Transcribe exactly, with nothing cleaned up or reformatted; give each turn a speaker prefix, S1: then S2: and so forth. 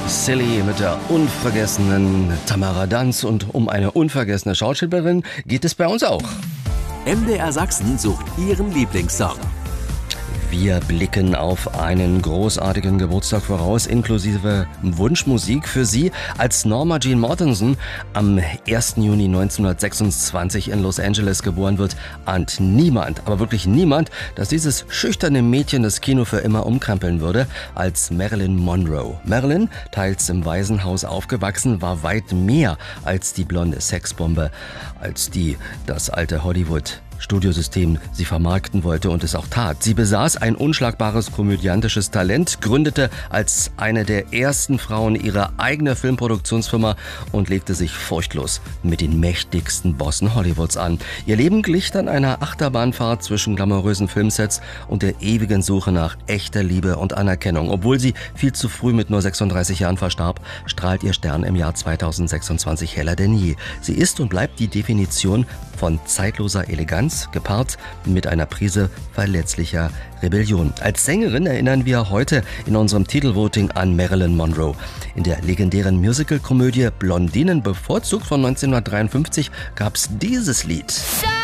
S1: Silly mit der unvergessenen Tamara Danz, und um eine unvergessene Schauspielerin geht es bei uns auch.
S2: M D R Sachsen sucht Ihren Lieblingssong.
S1: Wir blicken auf einen großartigen Geburtstag voraus, inklusive Wunschmusik für Sie, als Norma Jean Mortensen am ersten Juni neunzehnhundertsechsundzwanzig in Los Angeles geboren wird, ahnt niemand, aber wirklich niemand, dass dieses schüchterne Mädchen das Kino für immer umkrempeln würde, als Marilyn Monroe. Marilyn, teils im Waisenhaus aufgewachsen, war weit mehr als die blonde Sexbombe, als die das alte Hollywood Studiosystem sie vermarkten wollte und es auch tat. Sie besaß ein unschlagbares komödiantisches Talent, gründete als eine der ersten Frauen ihre eigene Filmproduktionsfirma und legte sich furchtlos mit den mächtigsten Bossen Hollywoods an. Ihr Leben glich dann einer Achterbahnfahrt zwischen glamourösen Filmsets und der ewigen Suche nach echter Liebe und Anerkennung. Obwohl sie viel zu früh mit nur sechsunddreißig Jahren verstarb, strahlt ihr Stern im Jahr zweitausendsechsundzwanzig heller denn je. Sie ist und bleibt die Definition von zeitloser Eleganz, gepaart mit einer Prise verletzlicher Rebellion. Als Sängerin erinnern wir heute in unserem Titelvoting an Marilyn Monroe. In der legendären Musical-Komödie Blondinen bevorzugt von neunzehnhundertdreiundfünfzig gab es dieses Lied.